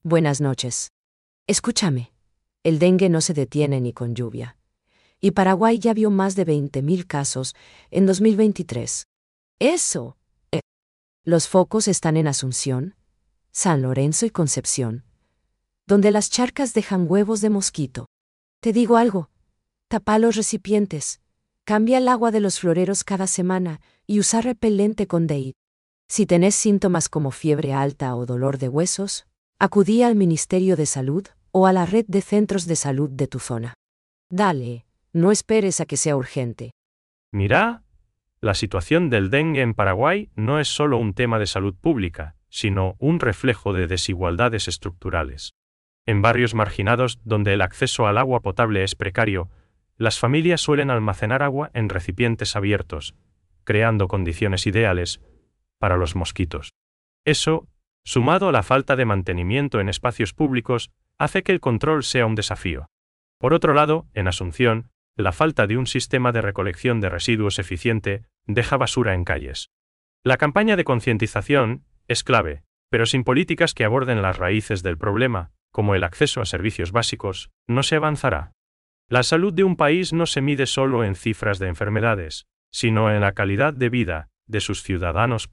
Buenas noches. Escúchame. El dengue no se detiene ni con lluvia. Y Paraguay ya vio más de 20.000 casos en 2023. Eso. Los focos están en Asunción, San Lorenzo y Concepción, donde las charcas dejan huevos de mosquito. Te digo algo. Tapa los recipientes. Cambia el agua de los floreros cada semana y usa repelente con DEIT. Si tenés síntomas como fiebre alta o dolor de huesos, acudí al Ministerio de Salud o a la red de centros de salud de tu zona. Dale, no esperes a que sea urgente. Mira, la situación del dengue en Paraguay no es solo un tema de salud pública, sino un reflejo de desigualdades estructurales. En barrios marginados donde el acceso al agua potable es precario, las familias suelen almacenar agua en recipientes abiertos, creando condiciones ideales para los mosquitos. Eso, sumado a la falta de mantenimiento en espacios públicos, hace que el control sea un desafío. Por otro lado, en Asunción, la falta de un sistema de recolección de residuos eficiente deja basura en calles. La campaña de concientización es clave, pero sin políticas que aborden las raíces del problema, como el acceso a servicios básicos, no se avanzará. La salud de un país no se mide solo en cifras de enfermedades, sino en la calidad de vida de sus ciudadanos.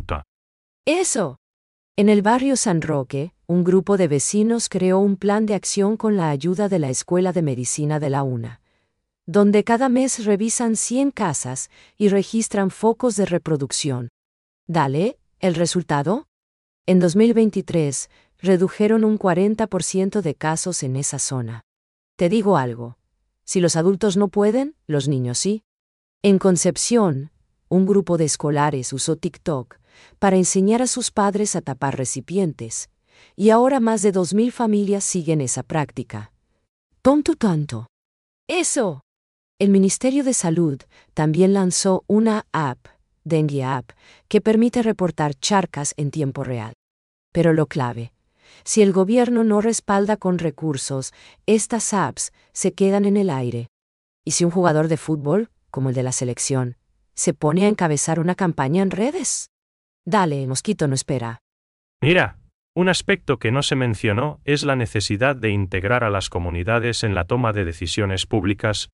Eso. En el barrio San Roque, un grupo de vecinos creó un plan de acción con la ayuda de la Escuela de Medicina de la UNA, donde cada mes revisan 100 casas y registran focos de reproducción. Dale, ¿el resultado? En 2023, redujeron un 40% de casos en esa zona. Te digo algo. Si los adultos no pueden, los niños sí. En Concepción, un grupo de escolares usó TikTok para enseñar a sus padres a tapar recipientes, y ahora más de 2.000 familias siguen esa práctica. Tanto. ¡Eso! El Ministerio de Salud también lanzó una app, Dengue App, que permite reportar charcas en tiempo real. Pero lo clave, si el gobierno no respalda con recursos, estas apps se quedan en el aire. ¿Y si un jugador de fútbol, como el de la selección, se pone a encabezar una campaña en redes? Dale, mosquito no espera. Mira, un aspecto que no se mencionó es la necesidad de integrar a las comunidades en la toma de decisiones públicas.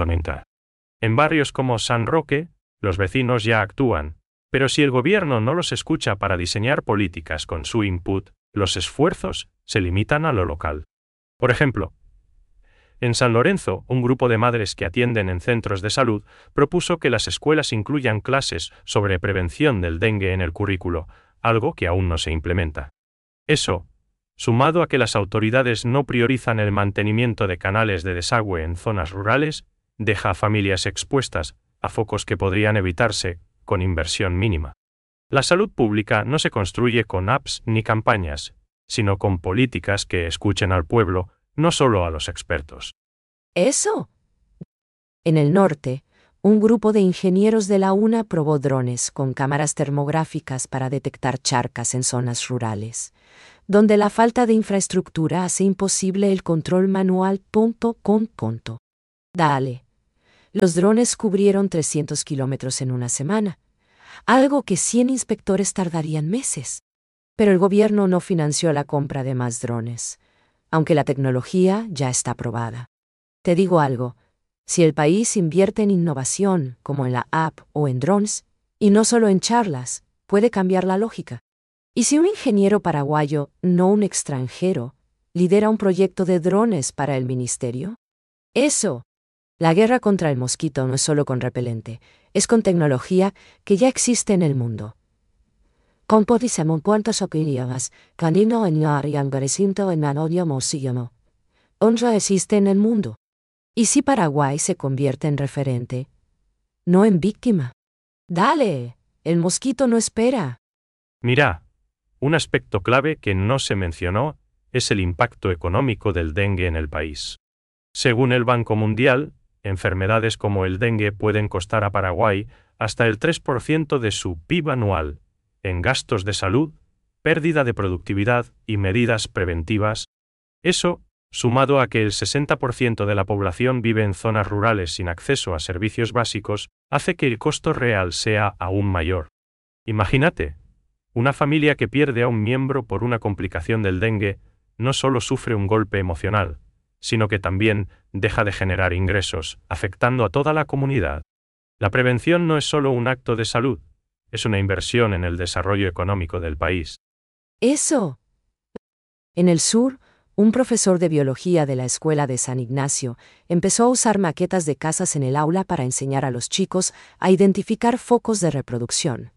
En barrios como San Roque, los vecinos ya actúan, pero si el gobierno no los escucha para diseñar políticas con su input, los esfuerzos se limitan a lo local. Por ejemplo, en San Lorenzo, un grupo de madres que atienden en centros de salud propuso que las escuelas incluyan clases sobre prevención del dengue en el currículo, algo que aún no se implementa. Eso, sumado a que las autoridades no priorizan el mantenimiento de canales de desagüe en zonas rurales, deja a familias expuestas a focos que podrían evitarse con inversión mínima. La salud pública no se construye con apps ni campañas, sino con políticas que escuchen al pueblo, no solo a los expertos. ¡Eso! En el norte, un grupo de ingenieros de la UNA probó drones con cámaras termográficas para detectar charcas en zonas rurales, donde la falta de infraestructura hace imposible el control manual. Dale. Los drones cubrieron 300 kilómetros en una semana, algo que 100 inspectores tardarían meses. Pero el gobierno no financió la compra de más drones, aunque la tecnología ya está aprobada. Te digo algo, si el país invierte en innovación, como en la app o en drones, y no solo en charlas, puede cambiar la lógica. ¿Y si un ingeniero paraguayo, no un extranjero, lidera un proyecto de drones para el ministerio? Eso. La guerra contra el mosquito no es solo con repelente, es con tecnología que ya existe en el mundo. Compotisemos cuantas opiniones, canino en la recinto en manodio mosillano. Honra existe en el mundo. ¿Y si Paraguay se convierte en referente? No en víctima. Dale, el mosquito no espera. Mira, un aspecto clave que no se mencionó es el impacto económico del dengue en el país. Según el Banco Mundial, enfermedades como el dengue pueden costar a Paraguay hasta el 3% de su PIB anual, en gastos de salud, pérdida de productividad y medidas preventivas. Eso, sumado a que el 60% de la población vive en zonas rurales sin acceso a servicios básicos, hace que el costo real sea aún mayor. Imagínate, una familia que pierde a un miembro por una complicación del dengue no solo sufre un golpe emocional, sino que también deja de generar ingresos, afectando a toda la comunidad. La prevención no es solo un acto de salud, es una inversión en el desarrollo económico del país. Eso. En el sur, un profesor de biología de la escuela de San Ignacio empezó a usar maquetas de casas en el aula para enseñar a los chicos a identificar focos de reproducción.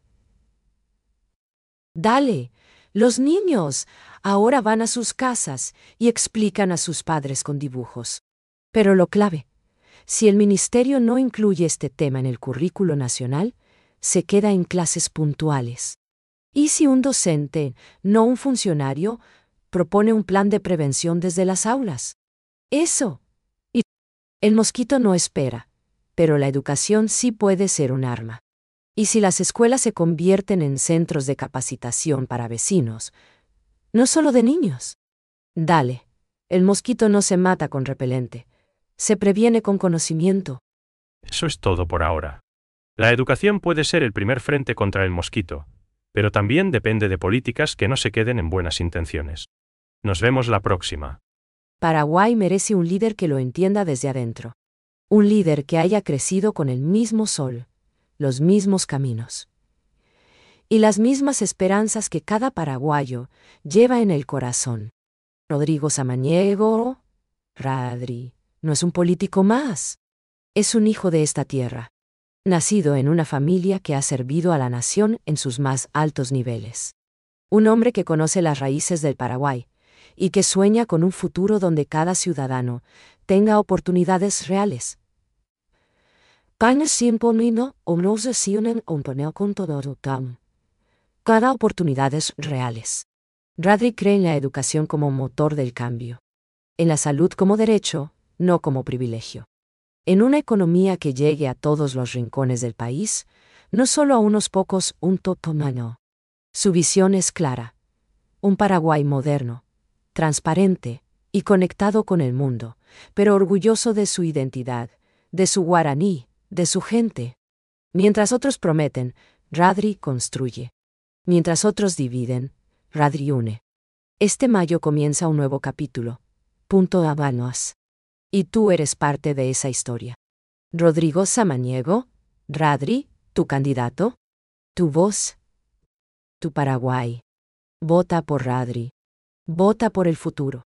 Dale, los niños ahora van a sus casas y explican a sus padres con dibujos. Pero lo clave, si el ministerio no incluye este tema en el currículo nacional, se queda en clases puntuales. ¿Y si un docente, no un funcionario, propone un plan de prevención desde las aulas? Eso. Y el mosquito no espera, pero la educación sí puede ser un arma. Y si las escuelas se convierten en centros de capacitación para vecinos, no solo de niños. Dale, el mosquito no se mata con repelente, se previene con conocimiento. Eso es todo por ahora. La educación puede ser el primer frente contra el mosquito, pero también depende de políticas que no se queden en buenas intenciones. Nos vemos la próxima. Paraguay merece un líder que lo entienda desde adentro. Un líder que haya crecido con el mismo sol, los mismos caminos y las mismas esperanzas que cada paraguayo lleva en el corazón. Rodrigo Samaniego, Radri, no es un político más. Es un hijo de esta tierra, nacido en una familia que ha servido a la nación en sus más altos niveles. Un hombre que conoce las raíces del Paraguay y que sueña con un futuro donde cada ciudadano tenga oportunidades reales. Cada oportunidades reales. Radri cree en la educación como motor del cambio. En la salud como derecho, no como privilegio. En una economía que llegue a todos los rincones del país, no solo a unos pocos, un totomano. Su visión es clara. Un Paraguay moderno, transparente y conectado con el mundo, pero orgulloso de su identidad, de su guaraní, de su gente. Mientras otros prometen, Radri construye. Mientras otros dividen, Radri une. Este mayo comienza un nuevo capítulo. Punto Habanos. Y tú eres parte de esa historia. Rodrigo Samaniego, Radri, tu candidato, tu voz, tu Paraguay. Vota por Radri. Vota por el futuro.